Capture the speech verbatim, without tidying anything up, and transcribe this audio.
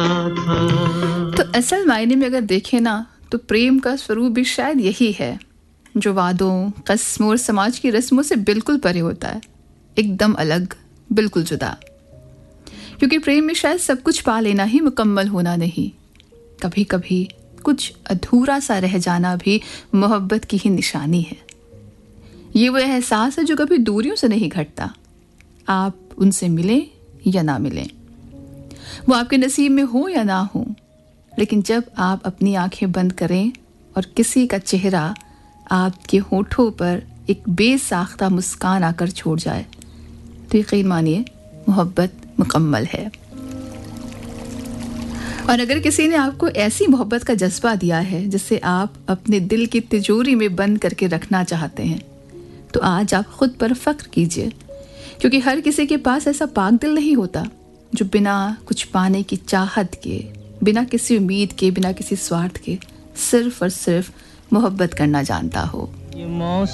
तो असल मायने में अगर देखें ना तो प्रेम का स्वरूप भी शायद यही है, जो वादों, कस्मों और समाज की रस्मों से बिल्कुल परे होता है, एकदम अलग, बिल्कुल जुदा। क्योंकि प्रेम में शायद सब कुछ पा लेना ही मुकम्मल होना नहीं, कभी कभी कुछ अधूरा सा रह जाना भी मोहब्बत की ही निशानी है। ये वो एहसास है जो कभी दूरियों से नहीं घटता, आप उनसे मिलें या ना मिलें, वो आपके नसीब में हो या ना हो, लेकिन जब आप अपनी आंखें बंद करें और किसी का चेहरा आपके होठों पर एक बेसाख्ता मुस्कान आकर छोड़ जाए तो यकीन मानिए मोहब्बत मुकम्मल है। और अगर किसी ने आपको ऐसी मोहब्बत का जज्बा दिया है जिसे आप अपने दिल की तिजोरी में बंद करके रखना चाहते हैं, तो आज आप खुद पर फख्र कीजिए, क्योंकि हर किसी के पास ऐसा पाक दिल नहीं होता जो बिना कुछ पाने की चाहत के, बिना किसी उम्मीद के, बिना किसी स्वार्थ के सिर्फ और सिर्फ मोहब्बत करना जानता हो।